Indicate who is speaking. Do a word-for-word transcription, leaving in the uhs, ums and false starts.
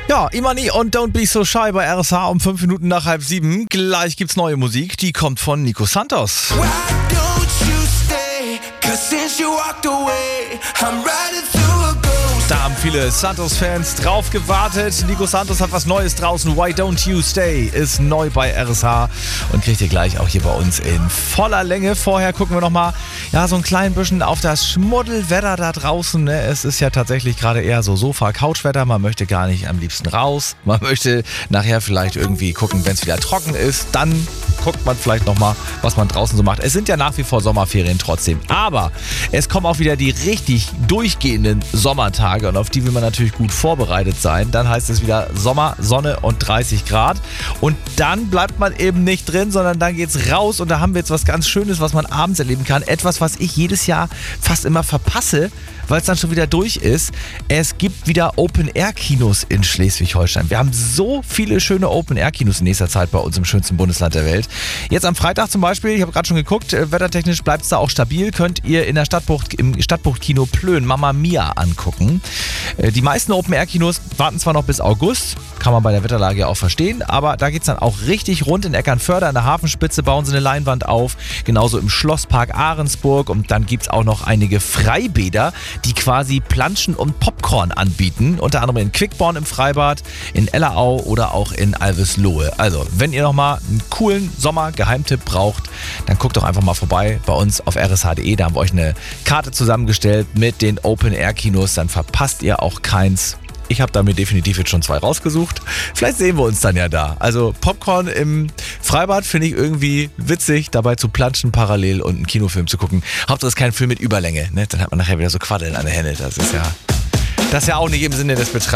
Speaker 1: Ja, Imani und Don't Be So Shy bei R S H um fünf Minuten nach halb sieben. Gleich gibt's neue Musik, die kommt von Nico Santos.
Speaker 2: Why don't you stay? 'Cause since you walked away, I'm riding through a ghost.
Speaker 1: Da haben viele Santos-Fans drauf gewartet. Nico Santos hat was Neues draußen. Why Don't You Stay ist neu bei R S H und kriegt ihr gleich auch hier bei uns in voller Länge. Vorher gucken wir nochmal ja, so ein klein bisschen auf das Schmuddelwetter da draußen. Ne? Es ist ja tatsächlich gerade eher so Sofa-Couch-Wetter. Man möchte gar nicht am liebsten raus. Man möchte nachher vielleicht irgendwie gucken, wenn es wieder trocken ist. Dann guckt man vielleicht nochmal, was man draußen so macht. Es sind ja nach wie vor Sommerferien trotzdem. Aber es kommen auch wieder die richtig durchgehenden Sommertage und auf die will man natürlich gut vorbereitet sein. Dann heißt es wieder Sommer, Sonne und dreißig Grad. Und dann bleibt man eben nicht drin, sondern dann geht's raus und da haben wir jetzt was ganz Schönes, was man abends erleben kann. Etwas, was ich jedes Jahr fast immer verpasse, weil es dann schon wieder durch ist. Es gibt wieder Open-Air-Kinos in Schleswig-Holstein. Wir haben so viele schöne Open-Air-Kinos in nächster Zeit bei uns im schönsten Bundesland der Welt. Jetzt am Freitag zum Beispiel, ich habe gerade schon geguckt, äh, wettertechnisch bleibt es da auch stabil, könnt ihr in der Stadtbucht, im Stadtbucht-Kino Plön Mamma Mia angucken. Äh, die meisten Open-Air-Kinos warten zwar noch bis August, kann man bei der Wetterlage ja auch verstehen, aber da geht es dann auch richtig rund in Eckernförde an der Hafenspitze, bauen sie eine Leinwand auf, genauso im Schlosspark Ahrensburg und dann gibt es auch noch einige Freibäder, die quasi Planschen und Popcorn anbieten, unter anderem in Quickborn im Freibad, in Ellerau oder auch in Alveslohe. Also, wenn ihr nochmal einen coolen Sommer-Geheimtipp braucht, dann guckt doch einfach mal vorbei bei uns auf r s h punkt d e. Da haben wir euch eine Karte zusammengestellt mit den Open-Air-Kinos, dann verpasst ihr auch keins. Ich habe da mir definitiv jetzt schon zwei rausgesucht. Vielleicht sehen wir uns dann ja da. Also Popcorn im Freibad finde ich irgendwie witzig, dabei zu planschen parallel und einen Kinofilm zu gucken. Hauptsache es ist kein Film mit Überlänge, ne? Dann hat man nachher wieder so Quaddeln an der Hände. Das ist ja, das ist ja auch nicht im Sinne des Betreibers.